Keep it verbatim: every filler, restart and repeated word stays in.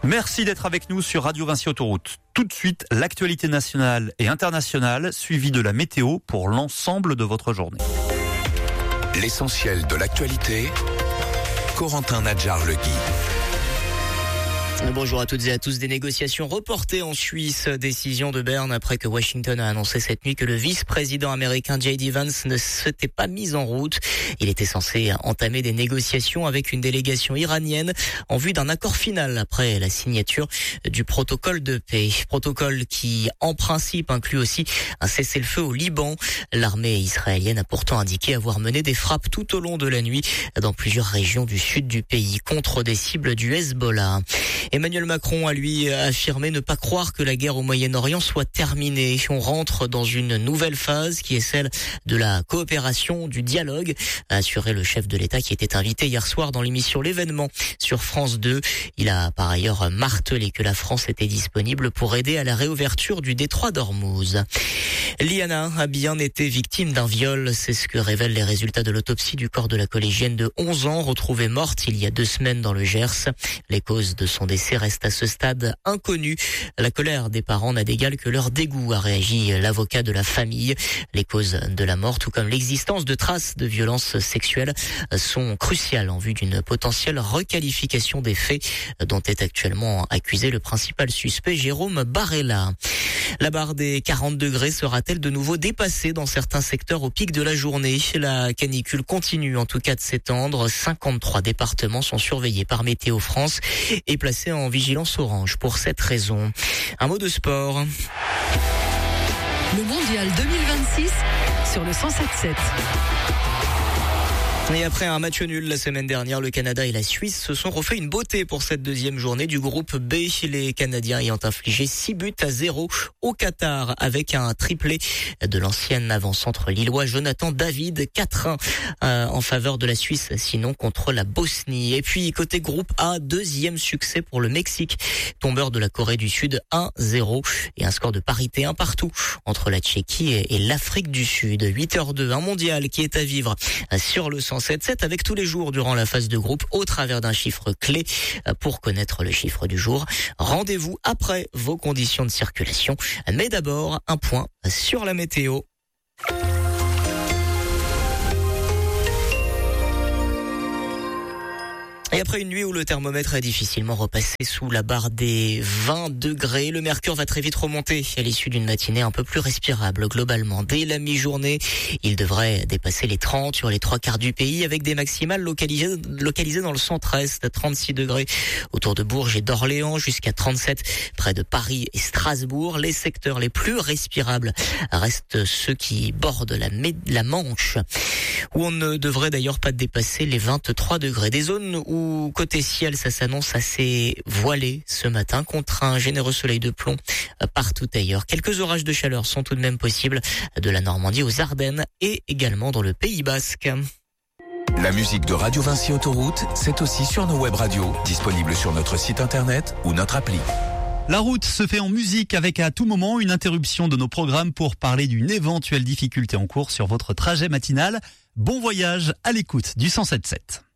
Merci d'être avec nous sur Radio Vinci Autoroute. Tout de suite, l'actualité nationale et internationale, suivie de la météo pour l'ensemble de votre journée. L'essentiel de l'actualité, Corentin Nadjar-Legui. Bonjour à toutes et à tous. Des négociations reportées en Suisse. Décision de Berne après que Washington a annoncé cette nuit que le vice-président américain J D Vance ne s'était pas mis en route. Il était censé entamer des négociations avec une délégation iranienne en vue d'un accord final après la signature du protocole de paix. Protocole qui, en principe, inclut aussi un cessez-le-feu au Liban. L'armée israélienne a pourtant indiqué avoir mené des frappes tout au long de la nuit dans plusieurs régions du sud du pays contre des cibles du Hezbollah. Emmanuel Macron a lui affirmé ne pas croire que la guerre au Moyen-Orient soit terminée. On rentre dans une nouvelle phase qui est celle de la coopération, du dialogue, a assuré le chef de l'État qui était invité hier soir dans l'émission L'événement sur France deux. Il a par ailleurs martelé que la France était disponible pour aider à la réouverture du détroit d'Ormuz. Liana a bien été victime d'un viol, c'est ce que révèlent les résultats de l'autopsie du corps de la collégienne de onze ans retrouvée morte il y a deux semaines dans le Gers. Les causes de son décès restent à ce stade inconnues. La colère des parents n'a d'égal que leur dégoût, a réagi l'avocat de la famille. Les causes de la mort, tout comme l'existence de traces de violences sexuelles, sont cruciales en vue d'une potentielle requalification des faits dont est actuellement accusé le principal suspect, Jérôme Barella. La barre des quarante degrés sera-t-elle de nouveau dépassée dans certains secteurs au pic de la journée? La canicule continue en tout cas de s'étendre. cinquante-trois départements sont surveillés par Météo France et placés en vigilance orange pour cette raison. Un mot de sport. Le mondial deux mille vingt-six sur le cent sept sept. Et après un match nul la semaine dernière, le Canada et la Suisse se sont refait une beauté pour cette deuxième journée du groupe B. Les Canadiens ayant infligé six buts à zéro au Qatar avec un triplé de l'ancien avant-centre lillois Jonathan David, quatre un euh, en faveur de la Suisse, sinon contre la Bosnie. Et puis côté groupe A, deuxième succès pour le Mexique, tombeur de la Corée du Sud, un zéro et un score de parité un partout entre la Tchéquie et, et l'Afrique du Sud. huit heures deux, un mondial qui est à vivre sur le cent sept sept avec tous les jours durant la phase de groupe au travers d'un chiffre clé. Pour connaître le chiffre du jour, rendez-vous après vos conditions de circulation. Mais d'abord, un point sur la météo. Et après une nuit où le thermomètre est difficilement repassé sous la barre des vingt degrés, le mercure va très vite remonter à l'issue d'une matinée un peu plus respirable globalement. Dès la mi-journée, il devrait dépasser les trente sur les trois quarts du pays avec des maximales localisées, localisées dans le centre-est, trente-six degrés autour de Bourges et d'Orléans, jusqu'à trente-sept près de Paris et Strasbourg. Les secteurs les plus respirables restent ceux qui bordent la, la Manche, où on ne devrait d'ailleurs pas dépasser les vingt-trois degrés. Des zones où côté ciel, ça s'annonce assez voilé ce matin contre un généreux soleil de plomb partout ailleurs. Quelques orages de chaleur sont tout de même possibles de la Normandie aux Ardennes et également dans le Pays Basque. La musique de Radio Vinci Autoroute, c'est aussi sur nos web radios, disponibles sur notre site internet ou notre appli. La route se fait en musique avec à tout moment une interruption de nos programmes pour parler d'une éventuelle difficulté en cours sur votre trajet matinal. Bon voyage à l'écoute du cent sept sept.